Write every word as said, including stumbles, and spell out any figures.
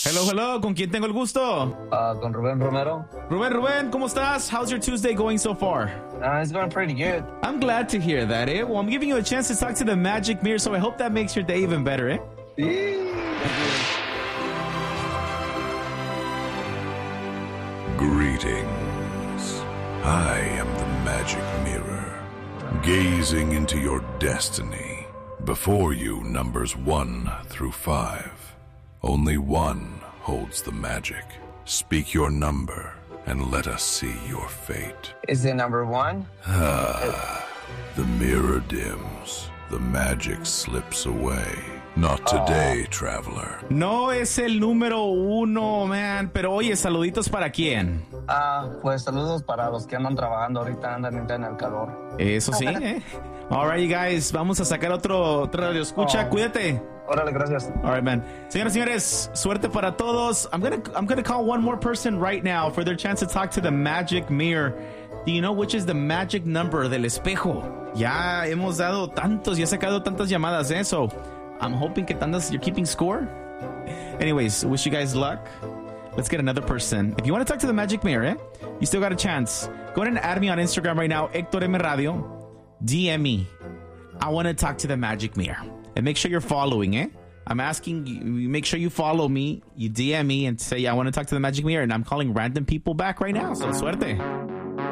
Hello, hello. ¿Con quién tengo el gusto? Uh, con Rubén Romero. Rubén, Rubén, ¿cómo estás? How's your Tuesday going so far? Uh, it's going pretty good. I'm glad to hear that, eh? Well, I'm giving you a chance to talk to the Magic Mirror, so I hope that makes your day even better, eh? Greetings. I am the Magic Mirror, gazing into your destiny. Before you, numbers one through five. Only one holds the magic. Speak your number, and let us see your fate. Is it number one? Ah, the mirror dims. The magic slips away. Not today, oh. traveler. No es el número uno, man. Pero oye, saluditos para quién. Ah, pues saludos para los que andan trabajando ahorita, andan en el calor. Eso sí, eh. All right, you guys, vamos a sacar otro, otro radio escucha. Oh. Cuídate. Órale, gracias. All right, man. Señoras y señores, suerte para todos. I'm gonna, I'm gonna call one more person right now for their chance to talk to the Magic Mirror. Do you know which is the magic number del espejo? Ya hemos dado tantos, ya he sacado tantas llamadas, eh. So I'm hoping que tantas you're keeping score. Anyways, wish you guys luck. Let's get another person. If you want to talk to the Magic Mirror, eh, you still got a chance. Go ahead and add me on Instagram right now, Hector M Radio. D M me. I want to talk to the Magic Mirror. And make sure you're following, eh? I'm asking you, make sure you follow me. You D M me and say, I want to talk to the Magic Mirror. And I'm calling random people back right now. So suerte.